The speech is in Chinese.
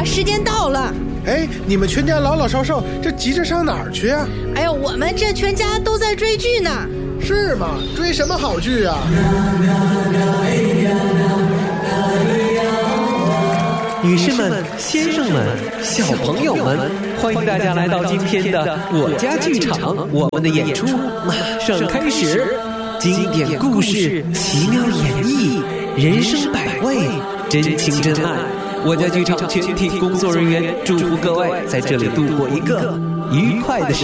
呀，时间到了。 哎，你们全家老老少少这急着上哪儿去啊？ 哎呀，我们这全家都在追剧呢。 是吗？追什么好剧啊？ 女士们、先生们、小朋友们，欢迎大家来到今天的我家剧场，我们的演出马上开始。经典故事，奇妙演绎，人生百味，真情真爱。我家剧场全体工作人员祝福各位在这里度过一个愉快的时